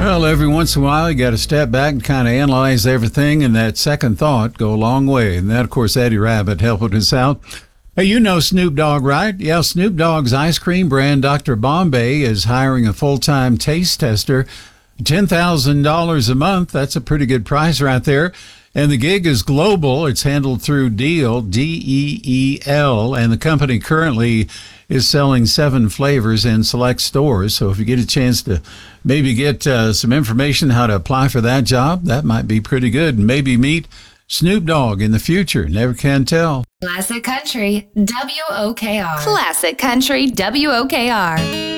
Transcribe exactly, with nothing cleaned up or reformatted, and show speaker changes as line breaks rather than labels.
Well, every once in a while, you got to step back and kind of analyze everything, and that second thought go a long way. And that, of course, Eddie Rabbit helping us out. Hey, you know Snoop Dogg, right? Yeah, Snoop Dogg's ice cream brand, Doctor Bombay, is hiring a full-time taste tester. ten thousand dollars a month, that's a pretty good price right there. And the gig is global. It's handled through Deal, D E E L, and the company currently is selling seven flavors in select stores. So if you get a chance to maybe get uh, some information how to apply for that job, that might be pretty good. Maybe meet Snoop Dogg in the future. Never can tell.
Classic Country, W O K R. Classic Country, W O K R.